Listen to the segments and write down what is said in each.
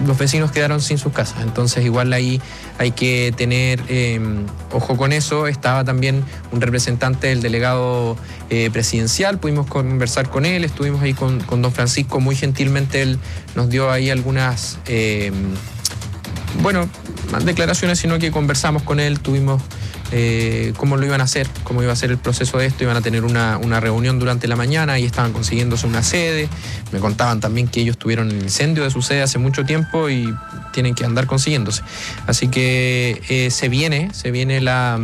los vecinos quedaron sin sus casas. Entonces igual ahí hay que tener ojo con eso. Estaba también un representante del delegado presidencial, pudimos conversar con él, estuvimos ahí con don Francisco, muy gentilmente él nos dio ahí algunas, más declaraciones, sino que conversamos con él, tuvimos cómo lo iban a hacer, cómo iba a ser el proceso de esto. Iban a tener una reunión durante la mañana y estaban consiguiéndose una sede. Me contaban también que ellos tuvieron el incendio de su sede hace mucho tiempo y tienen que andar consiguiéndose. Así que se viene la,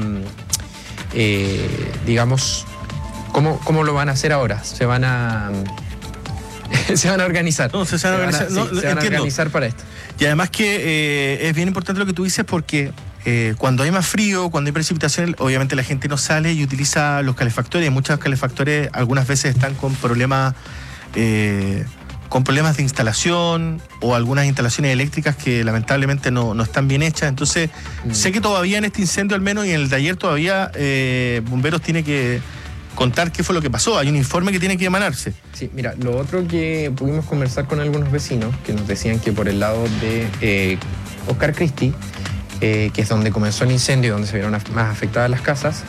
digamos, ¿cómo lo van a hacer ahora? Se van a organizar. No, se van a organizar para esto. Y además que es bien importante lo que tú dices, porque cuando hay más frío, cuando hay precipitación, obviamente la gente no sale y utiliza los calefactores. Muchos calefactores algunas veces están con problemas de instalación, o algunas instalaciones eléctricas que lamentablemente no están bien hechas. Entonces, sé que todavía en este incendio, al menos, y en el de ayer todavía, bomberos tiene que contar qué fue lo que pasó. Hay un informe que tiene que emanarse. Sí, mira, lo otro que pudimos conversar con algunos vecinos que nos decían que por el lado de Oscar Christie, que es donde comenzó el incendio y donde se vieron más afectadas las casas,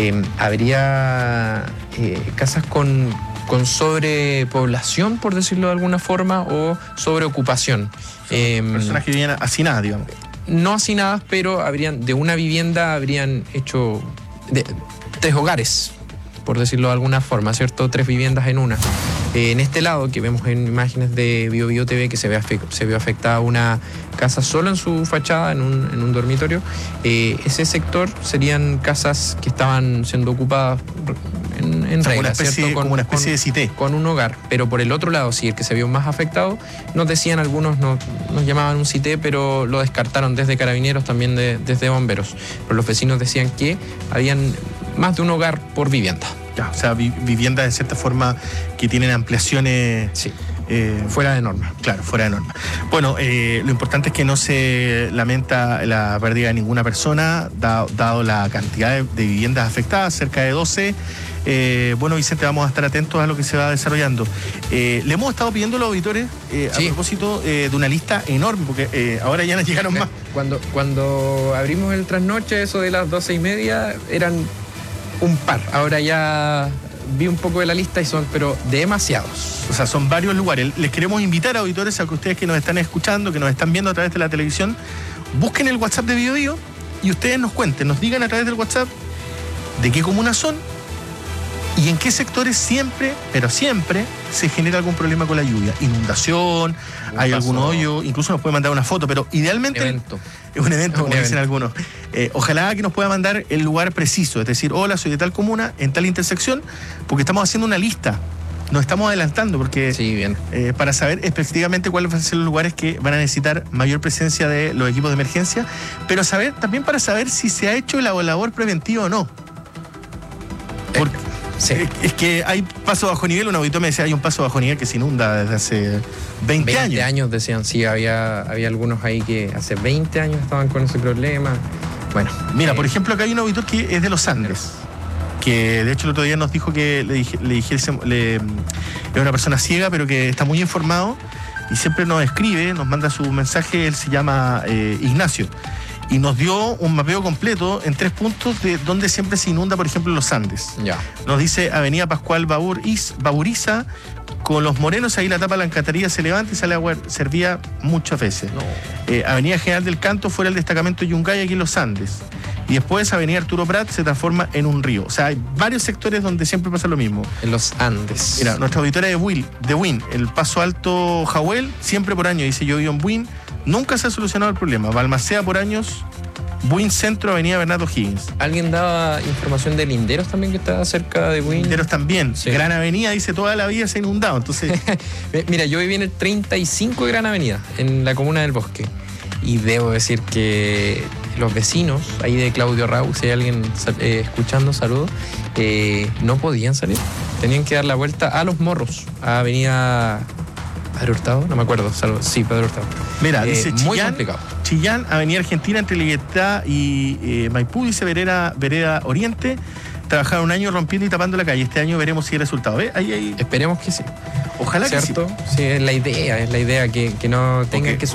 habría casas con sobrepoblación, por decirlo de alguna forma, o sobreocupación. Personas que vivían hacinadas, digamos. No hacinadas, pero de una vivienda habrían hecho 3 hogares, por decirlo de alguna forma, ¿cierto? 3 viviendas en una. En este lado, que vemos en imágenes de BioBio TV, que se vio afectada una casa solo en su fachada, en un dormitorio, ese sector serían casas que estaban siendo ocupadas en regla, ¿cierto? Como una especie de cité. Con un hogar. Pero por el otro lado, sí, el que se vio más afectado, nos decían algunos, nos llamaban un cité, pero lo descartaron desde Carabineros, también desde Bomberos. Pero los vecinos decían que habían más de un hogar por vivienda. Ya, o sea, viviendas de cierta forma que tienen ampliaciones... Sí. Fuera de norma. Claro, fuera de norma. Bueno, lo importante es que no se lamenta la pérdida de ninguna persona, dado la cantidad de viviendas afectadas, cerca de 12. Bueno, Vicente, vamos a estar atentos a lo que se va desarrollando. Le hemos estado pidiendo a los auditores, a propósito de una lista enorme, porque ahora ya nos llegaron más. Cuando abrimos el trasnoche, eso de las 12:30, eran un par. Ahora ya vi un poco de la lista y son, pero demasiados. O sea, son varios lugares. Les queremos invitar, auditores, a que ustedes que nos están escuchando, que nos están viendo a través de la televisión, busquen el WhatsApp de BioBio y ustedes nos cuenten, nos digan a través del WhatsApp de qué comunas son y en qué sectores siempre, pero siempre, se genera algún problema con la lluvia. Inundación, hay algún hoyo, incluso nos puede mandar una foto, pero idealmente... Es un evento, como dicen algunos. Ojalá que nos pueda mandar el lugar preciso, es decir, hola, soy de tal comuna, en tal intersección, porque estamos haciendo una lista. Nos estamos adelantando, porque para saber específicamente cuáles van a ser los lugares que van a necesitar mayor presencia de los equipos de emergencia, pero también para saber si se ha hecho la labor preventiva o no. Porque es que hay paso bajo nivel. Un auditor me decía, hay un paso bajo nivel que se inunda desde hace 20 años. 20 años decían, sí, había algunos ahí que hace 20 años estaban con ese problema. Bueno. Mira, por ejemplo, acá hay un auditor que es de los Andes, que de hecho el otro día nos dijo que es una persona ciega, pero que está muy informado y siempre nos escribe, nos manda su mensaje. Él se llama Ignacio, y nos dio un mapeo completo en 3 puntos de donde siempre se inunda, por ejemplo, en los Andes. Ya. Nos dice Avenida Pascual Baburiza, con los Morenos, ahí la tapa de la alcantarilla se levanta y sale agua servía muchas veces. No. Avenida General del Canto, fuera el destacamento Yungay, aquí en los Andes. Y después Avenida Arturo Prat se transforma en un río. O sea, hay varios sectores donde siempre pasa lo mismo. En los Andes. Mira, nuestra auditora de Win, el Paso Alto Jahuel, siempre por año, dice, yo vivo en Win, nunca se ha solucionado el problema. Balmaceda por años, Win Centro, Avenida Bernardo Higgins. ¿Alguien daba información de Linderos también, que está cerca de Win? Linderos también. Sí. Gran Avenida, dice, toda la vida se ha inundado, entonces... Mira, yo viví en el 35 de Gran Avenida, en la comuna del Bosque. Y debo decir que los vecinos, ahí de Claudio Rau, si hay alguien escuchando, saludos, no podían salir. Tenían que dar la vuelta a Los Morros, a Avenida Padre Hurtado, no me acuerdo, sí, Padre Hurtado. Mira, dice muy complicado. Chillán, Avenida Argentina, entre Libertad y Maipú, dice Vereda Oriente. Trabajaron un año rompiendo y tapando la calle. Este año veremos si hay resultado. Esperemos que sí. Ojalá ¿cierto? que sí. Sí, es la idea que no tengan que